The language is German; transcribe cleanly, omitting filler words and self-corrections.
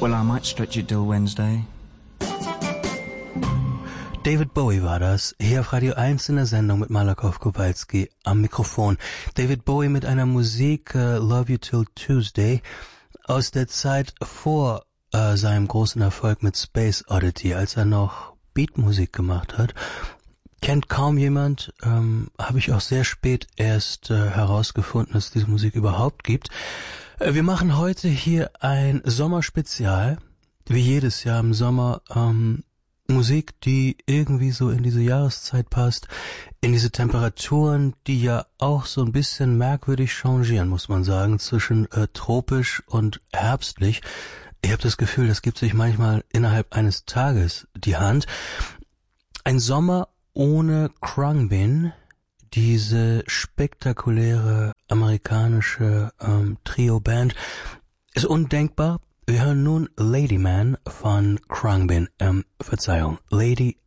Well, I might stretch it till Wednesday. David Bowie war das, hier auf Radio 1 in der Sendung mit Malakoff Kowalski am Mikrofon. David Bowie mit einer Musik Love You Till Tuesday aus der Zeit vor seinem großen Erfolg mit Space Oddity, als er noch Beatmusik gemacht hat. Kennt kaum jemand, habe ich auch sehr spät erst herausgefunden, dass es diese Musik überhaupt gibt. Wir machen heute hier ein Sommerspezial, wie jedes Jahr im Sommer, Musik, die irgendwie so in diese Jahreszeit passt, in diese Temperaturen, die ja auch so ein bisschen merkwürdig changieren, muss man sagen, zwischen tropisch und herbstlich. Ich habe das Gefühl, das gibt sich manchmal innerhalb eines Tages die Hand. Ein Sommer ohne Khruangbin, diese spektakuläre amerikanische Trio-Band, ist undenkbar. Wir hören nun Lady Man von Khruangbin, Verzeihung, Lady